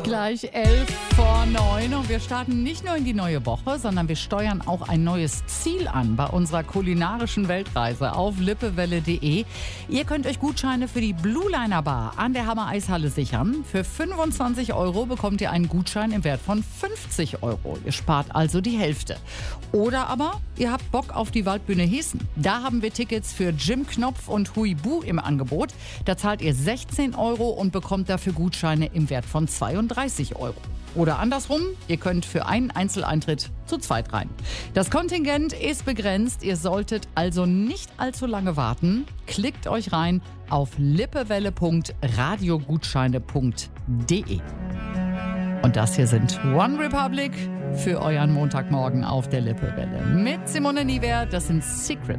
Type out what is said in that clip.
Gleich 8:11 und wir starten nicht nur in die neue Woche, sondern wir steuern auch ein neues Ziel an bei unserer kulinarischen Weltreise auf lippewelle.de. Ihr könnt euch Gutscheine für die Blue Liner Bar an der Hammer Eishalle sichern. Für 25 € bekommt ihr einen Gutschein im Wert von 50 €. Ihr spart also die Hälfte. Oder aber ihr habt Bock auf die Waldbühne Hessen. Da haben wir Tickets für Jim Knopf und Huibu im Angebot. Da zahlt ihr 16 € und bekommt dafür Gutscheine im Wert von 32 €. Oder andersrum, ihr könnt für einen Einzeleintritt zu zweit rein. Das Kontingent ist begrenzt, ihr solltet also nicht allzu lange warten. Klickt euch rein auf lippewelle.radiogutscheine.de. Und das hier sind One Republic für euren Montagmorgen auf der Lippewelle. Mit Simone Niewer, das sind Secret.